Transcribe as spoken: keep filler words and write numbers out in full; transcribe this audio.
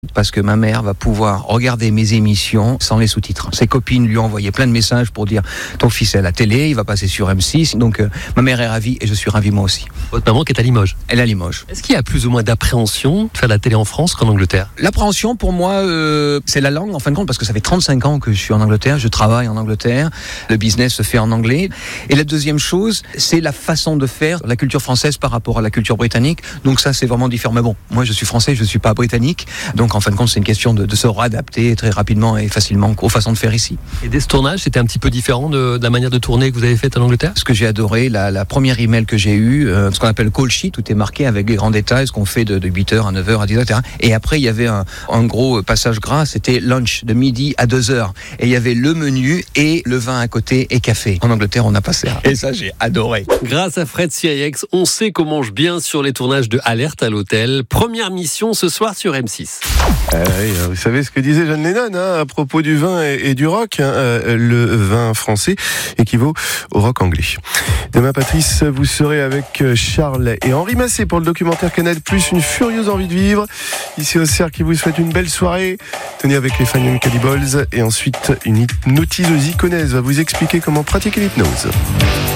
Parce que ma mère va pouvoir regarder mes émissions sans les sous-titres. Ses copines lui ont envoyé plein de messages pour dire ton fils est à la télé, il va passer sur M six. Donc euh, ma mère est ravie et je suis ravi moi aussi. Votre maman qui est à Limoges. Elle est à Limoges. Est-ce qu'il y a plus ou moins d'appréhension de faire la télé en France qu'en Angleterre? L'appréhension pour moi, euh, c'est la langue en fin de compte, parce que ça fait trente-cinq ans que je suis en Angleterre, je travaille en Angleterre, le business se fait en anglais. Et la deuxième chose, c'est la façon de faire la culture française par rapport à la culture britannique. Donc ça, c'est vraiment différent. Mais bon, moi je suis français, je ne suis pas britannique. Donc en fin de compte, c'est une question de, de se réadapter très rapidement et facilement aux façons de faire ici. Et dès ce tournage, c'était un petit peu différent de, de la manière de tourner que vous avez faite en Angleterre? Ce que j'ai adoré, la, la première email que j'ai eue, euh, ce qu'on appelle call sheet, tout est marqué avec les grands détails, ce qu'on fait de, de huit heures à neuf heures à dix heures, et cetera. Et après, il y avait un, un gros passage gras, c'était lunch, de midi à deux heures. Et il y avait le menu et le vin à côté et café. En Angleterre, on n'a pas ça. Et ça, j'ai adoré. Grâce à Fred Siriex, on sait qu'on mange bien sur les tournages de Alerte à l'hôtel. Première mission ce soir sur M six. Euh, oui, vous savez ce que disait John Lennon hein, à propos du vin et, et du rock. Hein, euh, le vin français équivaut au rock anglais. Demain, Patrice, vous serez avec Charles et Henri Massé pour le documentaire Canal plus, une furieuse envie de vivre. Ici au Cercle qui vous souhaite une belle soirée. Tenez avec les Fanion Cannibals et ensuite une hypnotiseuse iconaise va vous expliquer comment pratiquer l'hypnose.